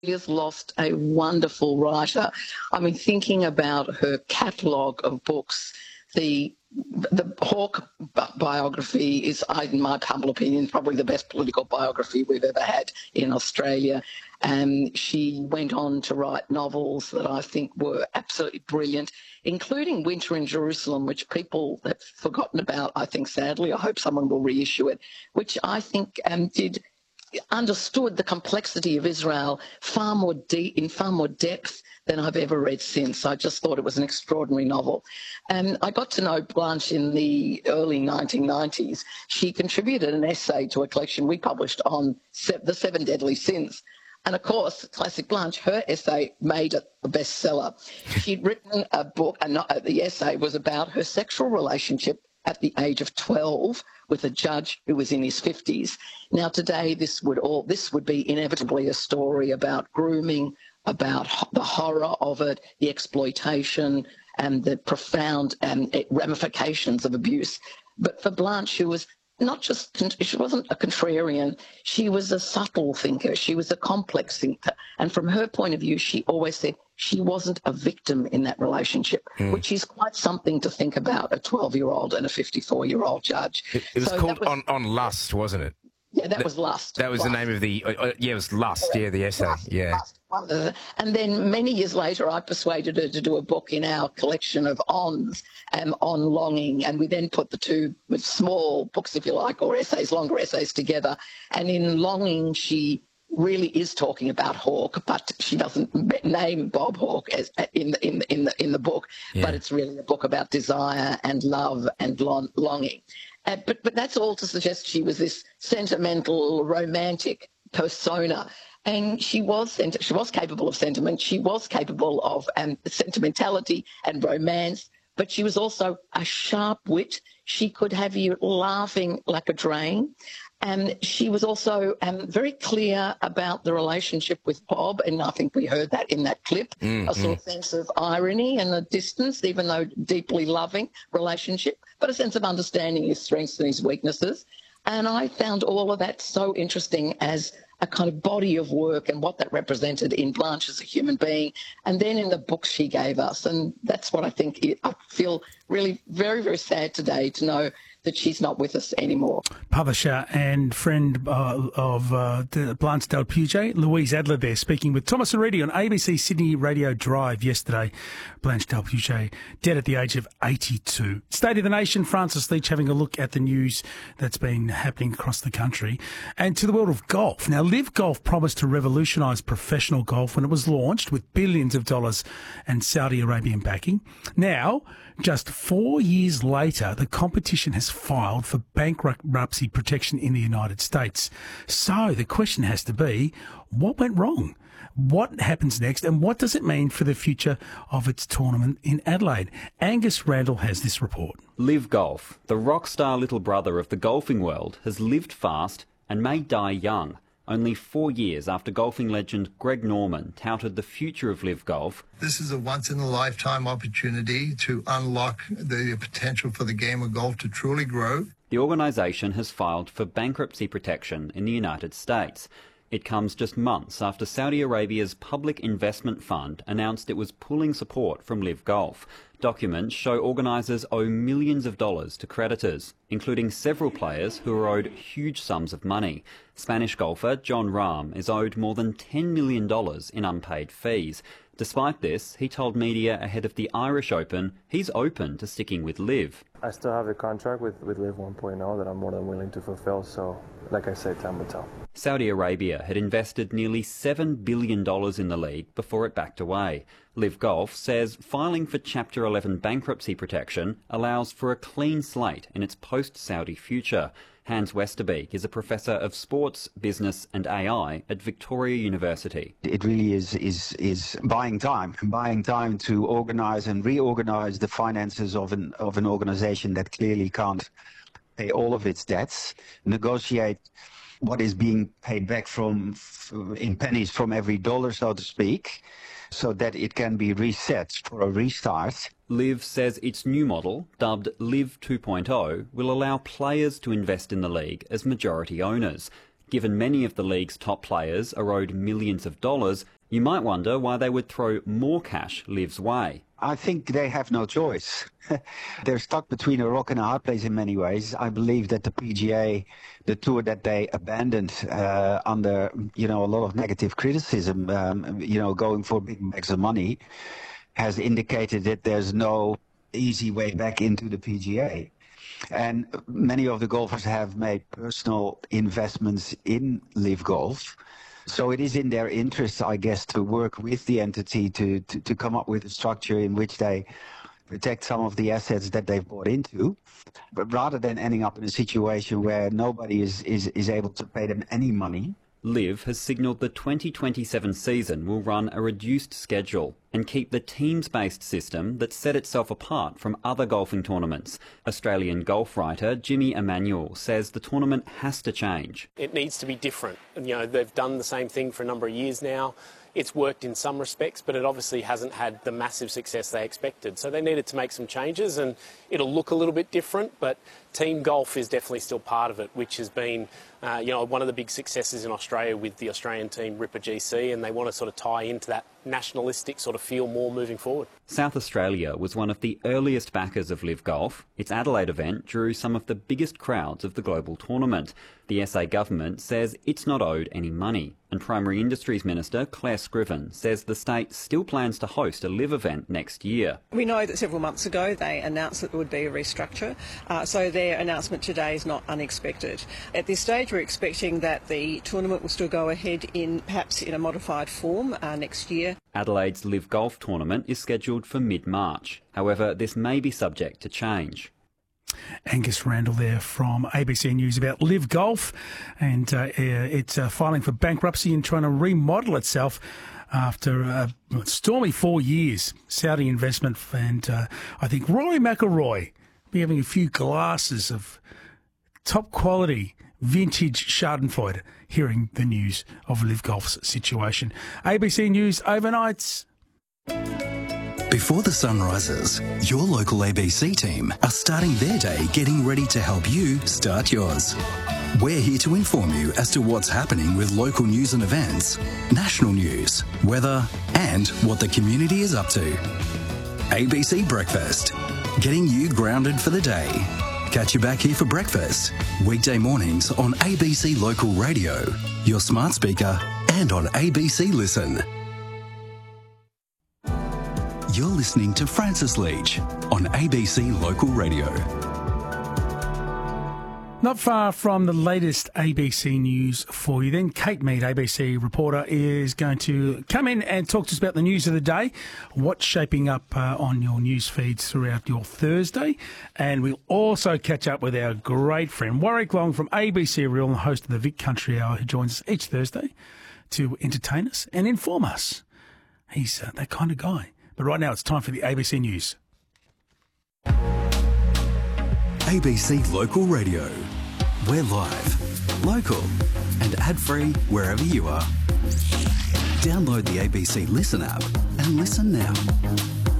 Australia's lost a wonderful writer. I mean, thinking about her catalogue of books, the Hawke biography is, in my humble opinion, probably the best political biography we've ever had in Australia. And she went on to write novels that I think were absolutely brilliant, including Winter in Jerusalem, which people have forgotten about, I think, sadly. I hope someone will reissue it, which I think understood the complexity of Israel in far more depth than I've ever read since. I just thought it was an extraordinary novel. And I got to know Blanche in the early 1990s. She contributed an essay to a collection we published on the Seven Deadly Sins. And of course, classic Blanche, her essay made it a bestseller. She'd written a book, and the essay was about her sexual relationship at the age of 12 with a judge who was in his 50s. Now, today, this would be inevitably a story about grooming, about the horror of it, the exploitation, and the profound ramifications of abuse. But for Blanche, she wasn't a contrarian. She was a subtle thinker. She was a complex thinker. And from her point of view, she always said she wasn't a victim in that relationship, which is quite something to think about, a 12-year-old and a 54-year-old judge. It was called On Lust, wasn't it? Yeah, that was Lust. That was Lust. The name of the... it was Lust, the essay. Lust, yeah. Lust. And then many years later, I persuaded her to do a book in our collection of ons on longing, and we then put the two small books, if you like, or essays, longer essays together. And in Longing, she really is talking about Hawke, but she doesn't name Bob Hawke as in the book. Yeah. But it's really a book about desire and love and longing. But that's all to suggest she was this sentimental, romantic persona. And she was capable of sentiment. She was capable of sentimentality and romance, but she was also a sharp wit. She could have you laughing like a drain. And she was also very clear about the relationship with Bob, and I think we heard that in that clip, a sort of sense of irony and a distance, even though deeply loving relationship, but a sense of understanding his strengths and his weaknesses. And I found all of that so interesting as a kind of body of work and what that represented in Blanche as a human being, and then in the books she gave us. And that's what I think. I feel really very, very sad today to know that she's not with us anymore. Publisher and friend of Blanche Del Puget, Louise Adler there, speaking with Thomas Aridi on ABC Sydney Radio Drive yesterday. Blanche Del Puget, dead at the age of 82. State of the Nation, Francis Leach having a look at the news that's been happening across the country. And to the world of golf. Now, Live Golf promised to revolutionise professional golf when it was launched with billions of dollars and Saudi Arabian backing. Now, just 4 years later, the competition has filed for bankruptcy protection in the United States. So the question has to be, what went wrong? What happens next, and what does it mean for the future of its tournament in Adelaide? Angus Randall has this report. Live Golf, the rock star little brother of the golfing world, has lived fast and may die young. Only 4 years after golfing legend Greg Norman touted the future of Live Golf. This is a once-in-a-lifetime opportunity to unlock the potential for the game of golf to truly grow. The organisation has filed for bankruptcy protection in the United States. It comes just months after Saudi Arabia's Public Investment Fund announced it was pulling support from Live Golf. Documents show organisers owe millions of dollars to creditors, including several players who are owed huge sums of money. Spanish golfer Jon Rahm is owed more than $10 million in unpaid fees. Despite this, he told media ahead of the Irish Open he's open to sticking with Live. I still have a contract with Live 1.0 that I'm more than willing to fulfill, so like I said, time will tell. Saudi Arabia had invested nearly $7 billion in the league before it backed away. Live Golf says filing for Chapter 11 bankruptcy protection allows for a clean slate in its post-Saudi future. Hans Westerbeek is a professor of sports, business and AI at Victoria University. It really is buying time to organise and reorganise the finances of an organisation that clearly can't pay all of its debts, negotiate what is being paid back in pennies from every dollar, so to speak, so that it can be reset for a restart. Live says its new model, dubbed Live 2.0, will allow players to invest in the league as majority owners. Given many of the league's top players are owed millions of dollars, you might wonder why they would throw more cash Liv's way. I think they have no choice. They're stuck between a rock and a hard place in many ways. I believe that the PGA, the tour that they abandoned under, a lot of negative criticism, going for big bags of money, has indicated that there's no easy way back into the PGA. And many of the golfers have made personal investments in Liv Golf. So it is in their interest, I guess, to work with the entity to come up with a structure in which they protect some of the assets that they've bought into, but rather than ending up in a situation where nobody is able to pay them any money. Liv has signalled the 2027 season will run a reduced schedule and keep the teams-based system that set itself apart from other golfing tournaments. Australian golf writer Jimmy Emanuel says the tournament has to change. It needs to be different. They've done the same thing for a number of years now. It's worked in some respects, but it obviously hasn't had the massive success they expected. So they needed to make some changes, and it'll look a little bit different, but team golf is definitely still part of it, which has been one of the big successes in Australia with the Australian team Ripper GC, and they want to sort of tie into that nationalistic sort of feel more moving forward. South Australia was one of the earliest backers of Liv Golf. Its Adelaide event drew some of the biggest crowds of the global tournament. The SA government says it's not owed any money, and Primary Industries Minister Claire Scriven says the state still plans to host a Liv event next year. We know that several months ago they announced that there would be a restructure, so their announcement today is not unexpected. At this stage we're expecting that the tournament will still go ahead perhaps in a modified form next year. Adelaide's Liv Golf tournament is scheduled for mid-March. However, this may be subject to change. Angus Randall there from ABC News about Liv Golf, and it's filing for bankruptcy and trying to remodel itself after a stormy 4 years. Saudi investment, and I think Rory McIlroy will be having a few glasses of top quality vintage Schadenfreude hearing the news of Liv Golf's situation. ABC News overnights. Before the sun rises, your local ABC team are starting their day getting ready to help you start yours. We're here to inform you as to what's happening with local news and events, national news, weather, and what the community is up to. ABC Breakfast, getting you grounded for the day. Catch you back here for breakfast, weekday mornings on ABC Local Radio, your smart speaker, and on ABC Listen. You're listening to Francis Leach on ABC Local Radio. Not far from the latest ABC news for you then, Kate Mead, ABC reporter, is going to come in and talk to us about the news of the day, what's shaping up on your news feeds throughout your Thursday. And we'll also catch up with our great friend, Warwick Long from ABC Real, and host of the Vic Country Hour, who joins us each Thursday to entertain us and inform us. He's that kind of guy. But right now it's time for the ABC News. ABC Local Radio. We're live, local, and ad-free wherever you are. Download the ABC Listen app and listen now.